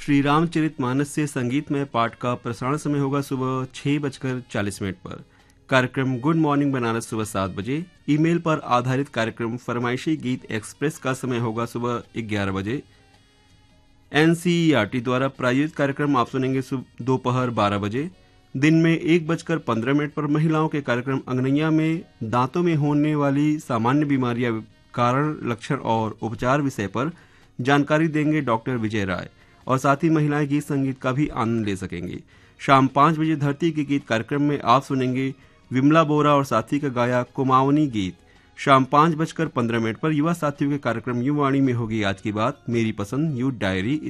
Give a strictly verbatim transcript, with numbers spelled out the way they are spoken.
श्री रामचरितमानस से संगीतमय पाठ का प्रसारण समय होगा सुबह छह बजकर चालीस मिनट पर। कार्यक्रम गुड मॉर्निंग बनारस सुबह सात बजे। ईमेल पर आधारित कार्यक्रम फरमाइशी गीत एक्सप्रेस का समय होगा सुबह ग्यारह बजे। एनसीईआरटी द्वारा प्रायोजित कार्यक्रम आप सुनेंगे दोपहर बारह बजे। दिन में एक बजकर पंद्रह मिनट पर महिलाओं के कार्यक्रम अंगनैया में दांतों में होने वाली सामान्य बीमारियां, कारण, लक्षण और उपचार विषय पर जानकारी देंगे डॉक्टर विजय राय, और साथ ही महिलाएं गीत संगीत का भी आनंद ले सकेंगी। शाम पाँच बजे धरती के गीत कार्यक्रम में आप सुनेंगे विमला बोरा और साथी का गाया कुमाऊनी गीत। शाम पाँच बजकर पंद्रह मिनट पर युवा साथियों के कार्यक्रम युवाणी में होगी आज की बात, मेरी पसंद, यू डायरी